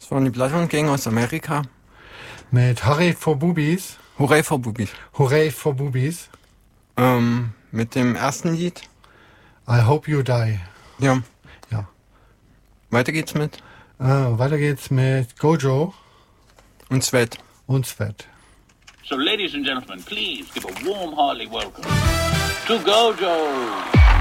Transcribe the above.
Das waren die Bloodhound Gang aus Amerika. Mit Hurray for Boobies. Hooray for Boobies. Hooray for Boobies. Mit dem ersten Lied. I Hope You Die. Ja. Ja. Weiter geht's mit. Weiter geht's mit Gojo. Und Svet. Und Svet. So ladies and gentlemen, please give a warm, hearty welcome to Gojo.